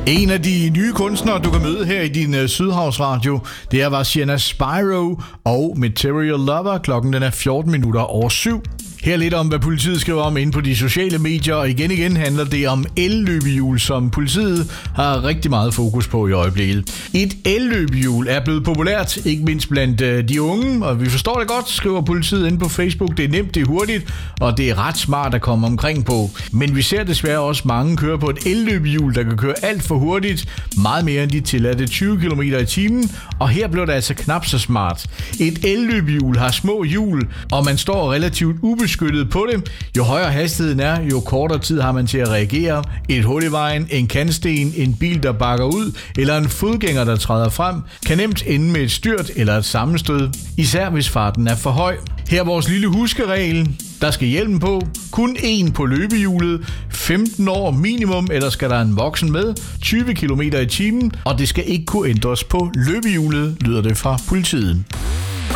En af de nye kunstnere, du kan møde her i din Sydhavsradio, det er Vassiana Spyro og Material Lover. Klokken den er 7:14. Her lidt om, hvad politiet skriver om inde på de sociale medier, og igen handler det om elløbehjul, som politiet har rigtig meget fokus på i øjeblikket. Et elløbehjul er blevet populært, ikke mindst blandt de unge, og vi forstår det godt, skriver politiet inde på Facebook. Det er nemt, det er hurtigt, og det er ret smart at komme omkring på. Men vi ser desværre også mange køre på et elløbehjul, der kan køre alt for hurtigt, meget mere end de tilladte 20 km i timen, og her bliver det altså knap så smart. Et elløbehjul har små hjul, og man står relativt ubeskyttet på det. Jo højere hastigheden er, jo kortere tid har man til at reagere. Et hul i vejen, en kantsten, en bil, der bakker ud, eller en fodgænger, der træder frem, kan nemt ende med et styrt eller et sammenstød, især hvis farten er for høj. Her er vores lille huskeregel. Der skal hjelm på. Kun én på løbehjulet. 15 år minimum, eller skal der en voksen med. 20 km i timen, og det skal ikke kunne ændres på løbehjulet, lyder det fra politiet.